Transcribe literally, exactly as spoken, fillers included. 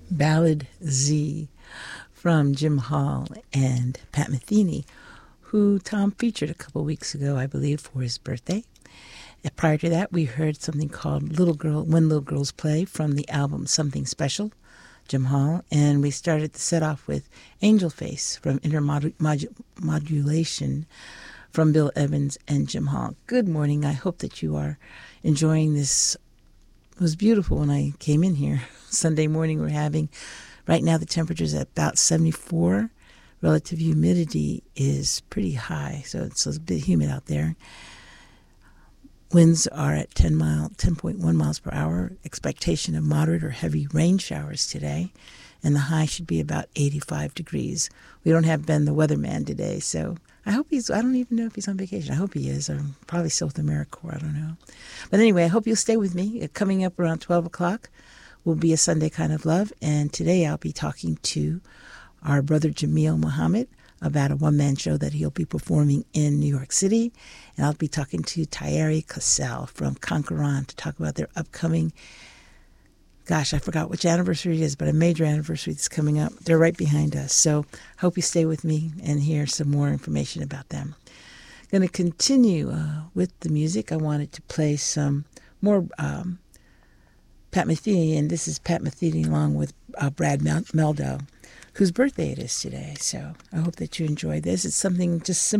Ballad Z from Jim Hall and Pat Metheny, who Tom featured a couple weeks ago, I believe, for his birthday. And prior to that, we heard something called Little Girl, When Little Girls Play from the album Something Special, Jim Hall. And we started the set off with Angel Face from Intermodulation from Bill Evans and Jim Hall. Good morning. I hope that you are enjoying this. It was beautiful when I came in here. Sunday morning we're having, right now the temperature is at about seventy-four. Relative humidity is pretty high, so it's a bit humid out there. Winds are at ten mile, ten point one miles per hour. Expectation of moderate or heavy rain showers today. And the high should be about eighty-five degrees. We don't have Ben the weatherman today, so I hope he's, I don't even know if he's on vacation. I hope he is, or probably still with AmeriCorps, I don't know. But anyway, I hope you'll stay with me. Coming up around twelve o'clock will be A Sunday Kind of Love. And today I'll be talking to our brother Jamil Muhammad about a one-man show that he'll be performing in New York City. And I'll be talking to Thierry Cassell from Conqueron to talk about their upcoming, gosh, I forgot which anniversary it is, but a major anniversary that's coming up. They're right behind us. So I hope you stay with me and hear some more information about them. Going to continue uh, with the music. I wanted to play some more um, Pat Metheny, and this is Pat Metheny along with uh, Brad Mel- Meldo, whose birthday it is today. So I hope that you enjoy this. It's something just simple.